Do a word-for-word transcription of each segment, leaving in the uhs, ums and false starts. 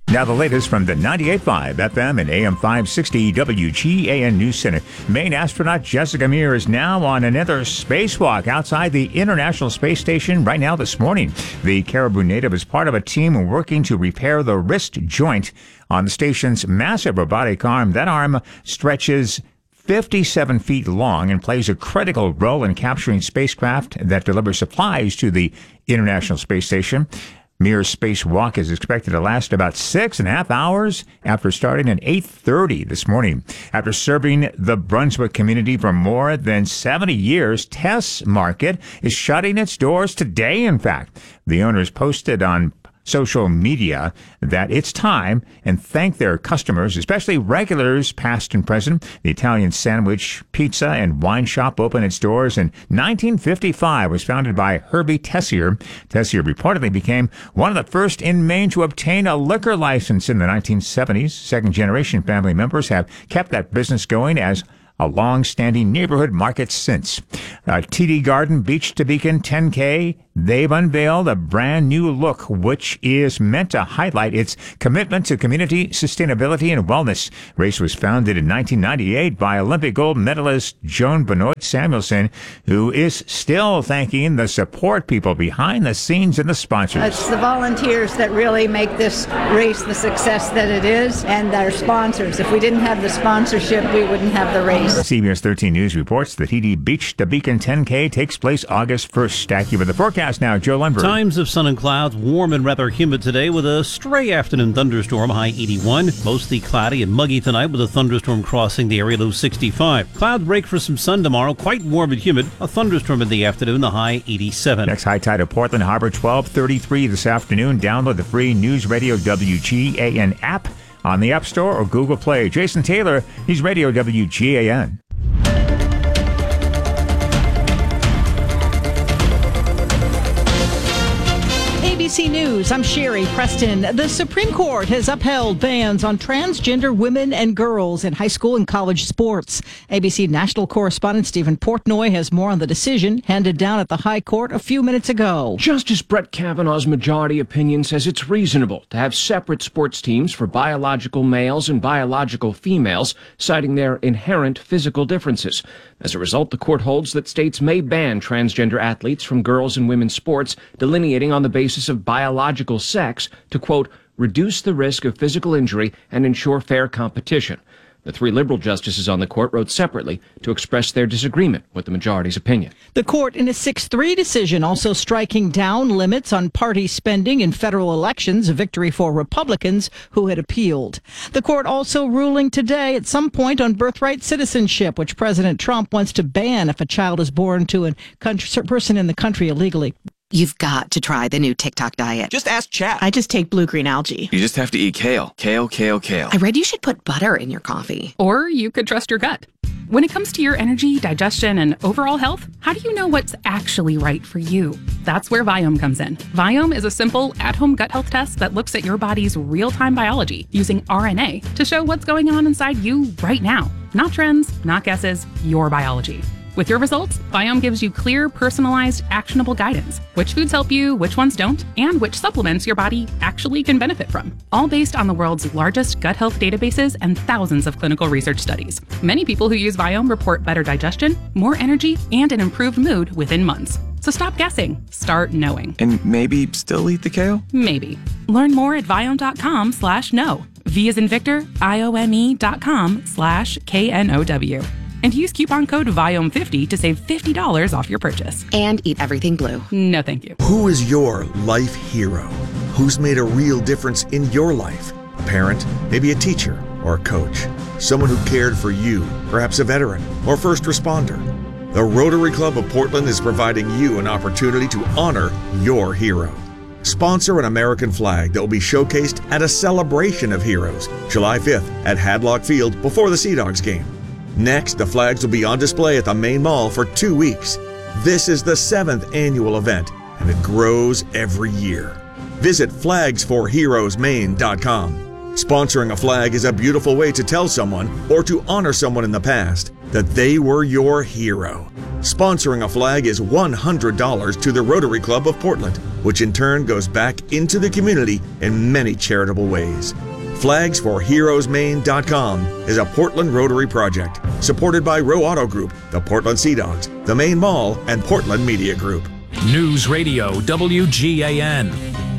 Now the latest from the ninety-eight point five F M and A M five sixty W G A N News Center. Maine astronaut Jessica Meir is now on another spacewalk outside the International Space Station right now this morning. The Caribou native is part of a team working to repair the wrist joint on the station's massive robotic arm. That arm stretches fifty-seven feet long and plays a critical role in capturing spacecraft that deliver supplies to the International Space Station. Meir's spacewalk is expected to last about six and a half hours after starting at eight thirty this morning. After serving the Brunswick community for more than seventy years, Tess Market is shutting its doors today, in fact. The owners posted on social media that it's time and thank their customers, especially regulars past and present. The Italian sandwich, pizza, and wine shop opened its doors in nineteen fifty-five. Was founded by Herbie Tessier. Tessier reportedly became one of the first in Maine to obtain a liquor license in the nineteen seventies. Second-generation family members have kept that business going as a long-standing neighborhood market since. Uh, T D Garden Beach to Beacon ten K, they've unveiled a brand new look, which is meant to highlight its commitment to community, sustainability, and wellness. Race was founded in nineteen ninety-eight by Olympic gold medalist Joan Benoit Samuelson, who is still thanking the support people behind the scenes and the sponsors. It's the volunteers that really make this race the success that it is, and our sponsors. If we didn't have the sponsorship, we wouldn't have the race. C B S thirteen News reports the T D Beach to Beacon ten K takes place August first. Stack you with the forecast now, Joe Lundberg. Times of sun and clouds, warm and rather humid today with a stray afternoon thunderstorm, high eighty-one. Mostly cloudy and muggy tonight with a thunderstorm crossing the area, low sixty-five. Cloud break for some sun tomorrow, quite warm and humid. A thunderstorm in the afternoon, the high eighty-seven. Next high tide of Portland Harbor, twelve thirty-three this afternoon. Download the free News Radio W G A N app on the App Store or Google Play. Jason Taylor, News Radio W G A N. A B C News, I'm Sherry Preston. The Supreme Court has upheld bans on transgender women and girls in high school and college sports. A B C national correspondent Stephen Portnoy has more on the decision handed down at the High Court a few minutes ago. Justice Brett Kavanaugh's majority opinion says it's reasonable to have separate sports teams for biological males and biological females, citing their inherent physical differences. As a result, the court holds that states may ban transgender athletes from girls' and women's sports, delineating on the basis of biological sex to, quote, reduce the risk of physical injury and ensure fair competition. The three liberal justices on the court wrote separately to express their disagreement with the majority's opinion. The court, in a six three decision, also striking down limits on party spending in federal elections, a victory for Republicans who had appealed. The court also ruling today at some point on birthright citizenship, which President Trump wants to ban if a child is born to a country, person in the country illegally. You've got to try the new TikTok diet. Just ask chat. I just take blue-green algae. You just have to eat kale. Kale, kale, kale. I read you should put butter in your coffee. Or you could trust your gut. When it comes to your energy, digestion, and overall health, how do you know what's actually right for you? That's where Viome comes in. Viome is a simple, at-home gut health test that looks at your body's real-time biology using R N A to show what's going on inside you right now. Not trends, not guesses, your biology. With your results, Viome gives you clear, personalized, actionable guidance. Which foods help you, which ones don't, and which supplements your body actually can benefit from. All based on the world's largest gut health databases and thousands of clinical research studies. Many people who use Viome report better digestion, more energy, and an improved mood within months. So stop guessing. Start knowing. And maybe still eat the kale? Maybe. Learn more at Viome.com slash know. V as in Victor, I O M E dot com slash K N O W. And use coupon code Viome fifty to save fifty dollars off your purchase. And eat everything blue. No, thank you. Who is your life hero? Who's made a real difference in your life? A parent, maybe a teacher, or a coach. Someone who cared for you, perhaps a veteran or first responder. The Rotary Club of Portland is providing you an opportunity to honor your hero. Sponsor an American flag that will be showcased at a celebration of heroes, July fifth at Hadlock Field before the Sea Dogs game. Next, the flags will be on display at the Main Mall for two weeks. This is the seventh annual event, and it grows every year. Visit flags for heroes maine dot com. Sponsoring a flag is a beautiful way to tell someone, or to honor someone in the past, that they were your hero. Sponsoring a flag is one hundred dollars to the Rotary Club of Portland, which in turn goes back into the community in many charitable ways. Flags for Heroes Maine dot com is a Portland Rotary project supported by Row Auto Group, the Portland Sea Dogs, the Maine Mall, and Portland Media Group. News Radio W G A N.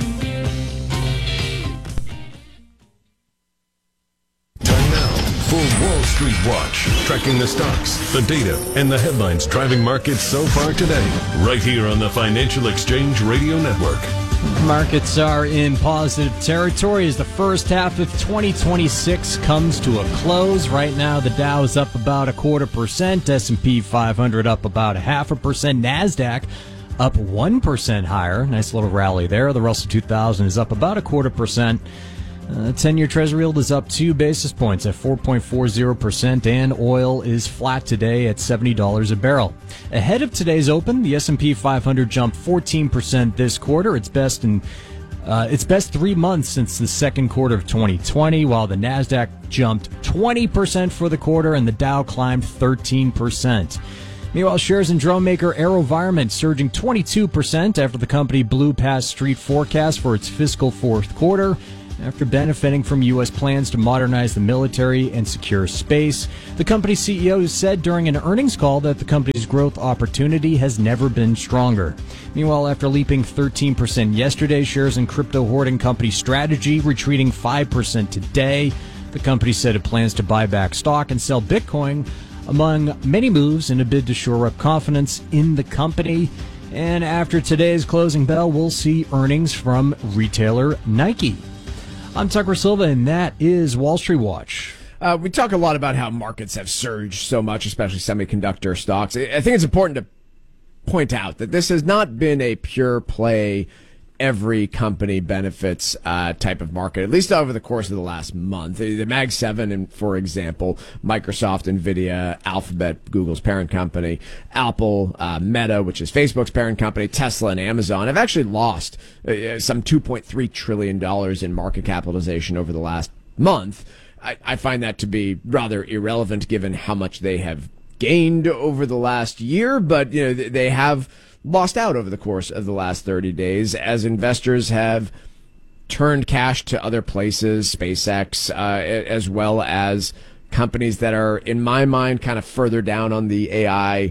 Time now for Wall Street Watch, tracking the stocks, the data, and the headlines driving markets so far today, right here on the Financial Exchange Radio Network. Markets are in positive territory as the first half of twenty twenty-six comes to a close. Right now, the Dow is up about a quarter percent, S and P five hundred up about a half a percent, NASDAQ up one percent higher. Nice little rally there. The Russell two thousand is up about a quarter percent. Uh, ten-year Treasury yield is up two basis points at four point four zero percent, and oil is flat today at seventy dollars a barrel. Ahead of today's open, the S and P five hundred jumped fourteen percent this quarter, its best in uh, its best three months since the second quarter of twenty twenty, while the NASDAQ jumped twenty percent for the quarter and the Dow climbed thirteen percent. Meanwhile, shares in drone maker AeroVironment surging twenty-two percent after the company blew past street forecast for its fiscal fourth quarter. After benefiting from U S plans to modernize the military and secure space, the company's C E O said during an earnings call that the company's growth opportunity has never been stronger. Meanwhile, after leaping thirteen percent yesterday, shares in crypto hoarding company Strategy retreating five percent today. The company said it plans to buy back stock and sell Bitcoin, among many moves in a bid to shore up confidence in the company. And after today's closing bell, we'll see earnings from retailer Nike. I'm Tucker Silva, and that is Wall Street Watch. Uh, we talk a lot about how markets have surged so much, especially semiconductor stocks. I think it's important to point out that this has not been a pure play, every company benefits uh, type of market, at least over the course of the last month. The Mag seven, for example, Microsoft, NVIDIA, Alphabet, Google's parent company, Apple, uh, Meta, which is Facebook's parent company, Tesla, and Amazon have actually lost uh, some two point three trillion dollars in market capitalization over the last month. I, I find that to be rather irrelevant given how much they have gained over the last year, but you know they have lost out over the course of the last thirty days as investors have turned cash to other places, SpaceX, uh, as well as companies that are, in my mind, kind of further down on the A I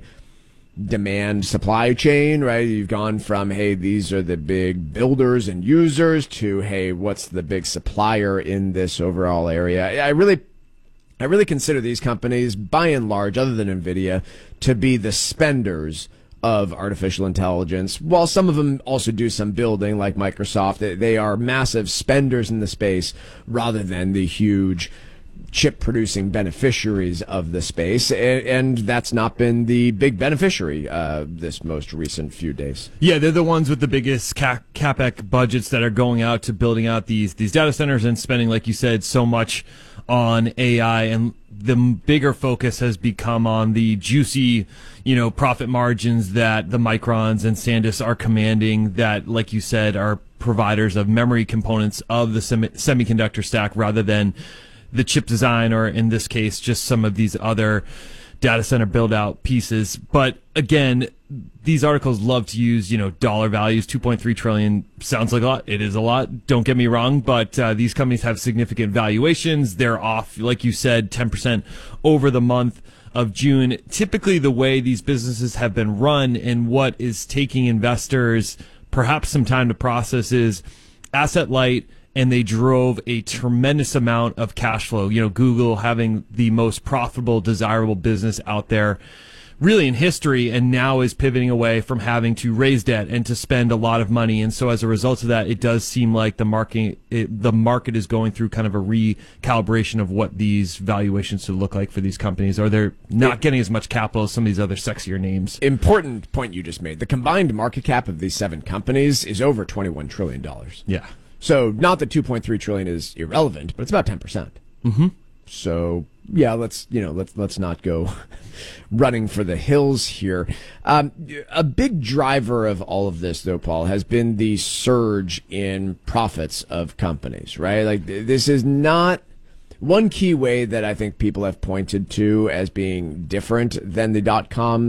demand supply chain, right? You've gone from, hey, these are the big builders and users to, hey, what's the big supplier in this overall area? I really I really consider these companies, by and large, other than NVIDIA, to be the spenders of artificial intelligence. While some of them also do some building, like Microsoft, they are massive spenders in the space rather than the huge chip-producing beneficiaries of the space, and that's not been the big beneficiary uh, this most recent few days. Yeah, they're the ones with the biggest cap- CapEx budgets that are going out to building out these these data centers and spending, like you said, so much on A I, and the bigger focus has become on the juicy, you know, profit margins that the Microns and SanDisk are commanding that, like you said, are providers of memory components of the semi- semiconductor stack rather than the chip design, or in this case, just some of these other data center build out pieces. But again, these articles love to use, you know, dollar values. two point three trillion sounds like a lot. It is a lot. Don't get me wrong, but uh, these companies have significant valuations. They're off, like you said, ten percent over the month of June. Typically, the way these businesses have been run and what is taking investors perhaps some time to process is asset light, and they drove a tremendous amount of cash flow. You know, Google having the most profitable, desirable business out there really in history, and now is pivoting away from having to raise debt and to spend a lot of money. And so as a result of that, it does seem like the market, it, the market is going through kind of a recalibration of what these valuations should look like for these companies, or they're not getting as much capital as some of these other sexier names. Important point you just made. The combined market cap of these seven companies is over twenty-one trillion dollars. Yeah. So not that two point three trillion dollars is irrelevant, but it's about ten percent. Mm-hmm. So yeah, let's you know let's let's not go running for the hills here. Um, a big driver of all of this, though, Paul, has been the surge in profits of companies. Right, like this is not one key way that I think people have pointed to as being different than the dot com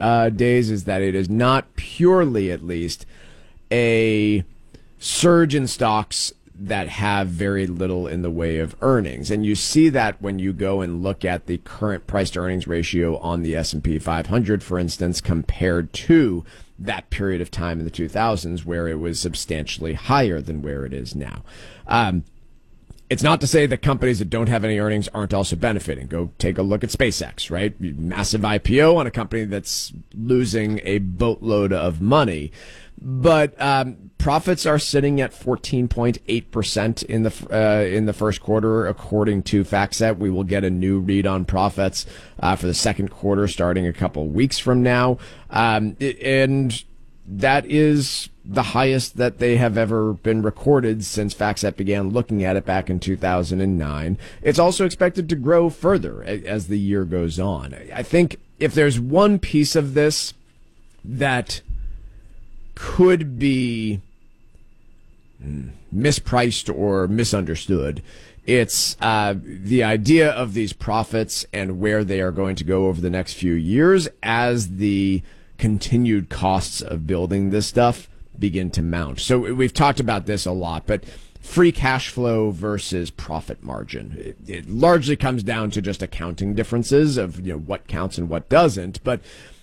nowadays is that it is not purely, at least, a surge in stocks that have very little in the way of earnings. And you see that when you go and look at the current price to earnings ratio on the S and P five hundred, for instance, compared to that period of time in the two thousands where it was substantially higher than where it is now. Um, it's not to say that companies that don't have any earnings aren't also benefiting. Go take a look at SpaceX, right? Massive I P O on a company that's losing a boatload of money. But um, profits are sitting at fourteen point eight percent in the uh, in the first quarter, according to FactSet. We will get a new read on profits uh, for the second quarter starting a couple weeks from now. Um, and that is the highest that they have ever been recorded since FactSet began looking at it back in two thousand nine. It's also expected to grow further as the year goes on. I think if there's one piece of this that could be mispriced or misunderstood, it's uh, the idea of these profits and where they are going to go over the next few years as the continued costs of building this stuff begin to mount. So we've talked about this a lot, but free cash flow versus profit margin, it, it largely comes down to just accounting differences of, you know, what counts and what doesn't. But